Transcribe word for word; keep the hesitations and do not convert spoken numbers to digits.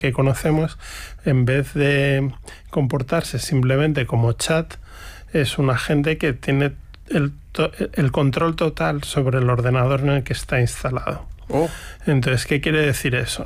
que conocemos, en vez de comportarse simplemente como chat, es un agente que tiene el, el control total sobre el ordenador en el que está instalado. Oh. Entonces, ¿qué quiere decir eso?